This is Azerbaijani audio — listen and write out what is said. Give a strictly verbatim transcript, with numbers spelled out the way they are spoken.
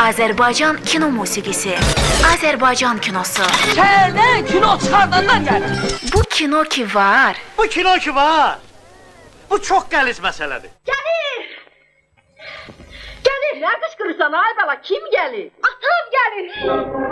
Azərbaycan kino musiqisi. Azərbaycan kinosu. Şəhərdən kino çıxardandan gəlir. Bu kino ki var. Bu kino ki var. Bu çox qəliz məsələdir. Gəlir. Gəlir, nə qışqırırsan ay bala, kim gəlir? Atam gəlir.